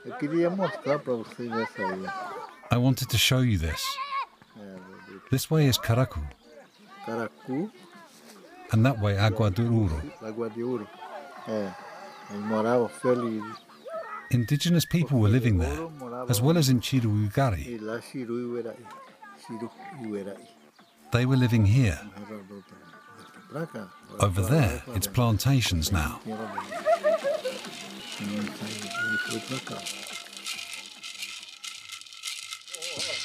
Eu queria mostrar para vocês essa aí. I wanted to show you this. This way is Karaku, Caracu, and that way Agua de Ouro. Lagoa de Ouro. É, eles moravam felizes. Indigenous people were living there, as well as in Chiruugari. E lá Chiruiueraí. They were living here. Pra cá. Over there, it's plantations now. Ele foi pra cá.